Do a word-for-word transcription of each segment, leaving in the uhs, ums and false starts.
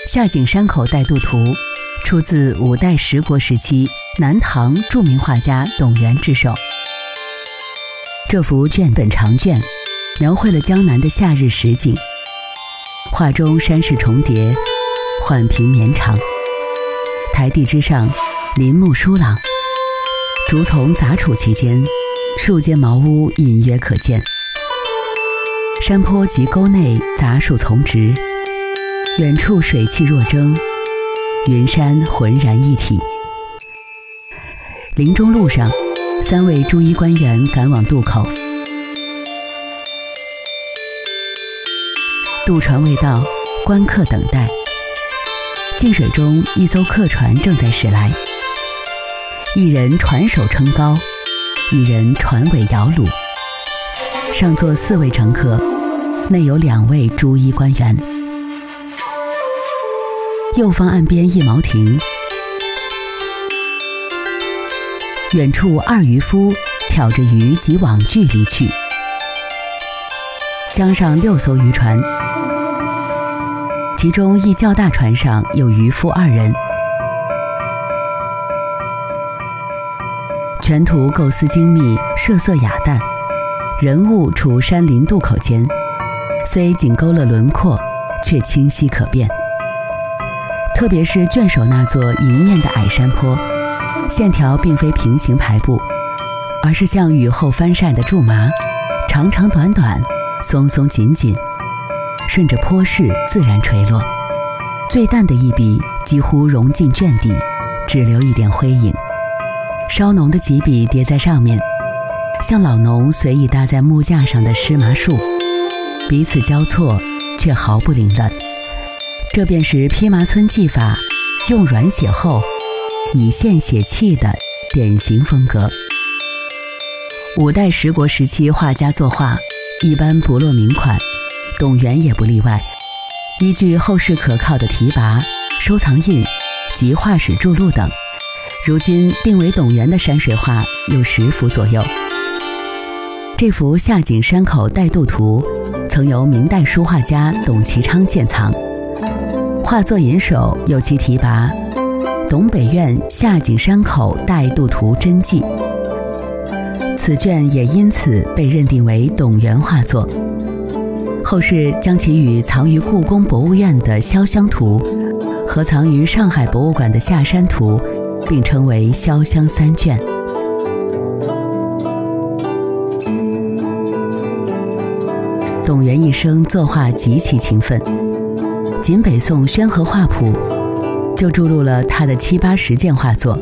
夏景山口带渡图出自五代十国时期南唐著名画家董源之手。这幅卷本长卷描绘了江南的夏日实景，画中山势重叠，缓平绵长，台地之上林木疏朗，竹丛杂处其间，树间茅屋隐约可见。山坡及沟内杂树丛植，远处水汽若蒸，云山浑然一体。林中路上，三位朱衣官员赶往渡口。渡船未到，观客等待。近水中，一艘客船正在驶来，一人船首撑高，一人船尾摇橹，上座四位乘客，内有两位朱衣官员。右方岸边一茅亭，远处二渔夫挑着鱼及网具离去。江上六艘渔船，其中一较大船上有渔夫二人。全图构思精密，设色雅淡，人物处山林渡口间，虽仅勾勒轮廓，却清晰可辨。特别是卷首那座迎面的矮山坡，线条并非平行排布，而是像雨后翻晒的苎麻，长长短短，松松紧紧，顺着坡势自然垂落。最淡的一笔几乎融进卷底，只留一点灰影。稍浓的几笔叠在上面，像老农随意搭在木架上的湿麻树，彼此交错，却毫不凌乱。这便是披麻皴技法，用软写厚，以线写气的典型风格。五代十国时期画家作画一般不落名款，董源也不例外。依据后世可靠的题跋、收藏印及画史著录等，如今定为董源的山水画有十幅左右。这幅夏景山口带渡图曾由明代书画家董其昌鉴藏，画作引首有其题跋董北院夏景山口带渡图真迹，此卷也因此被认定为董源画作。后世将其与藏于故宫博物院的潇湘图和藏于上海博物馆的下山图并称为潇湘三卷。董源一生作画极其勤奋，仅北宋宣和画谱就著录了他的七八十件画作。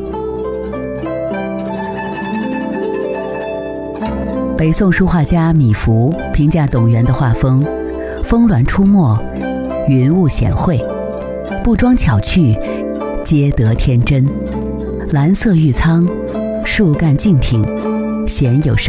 北宋书画家米芾评价董源的画风：峰峦出没，云雾显晦，不装巧趣，皆得天真。蓝色玉苍，树干静挺，鲜有生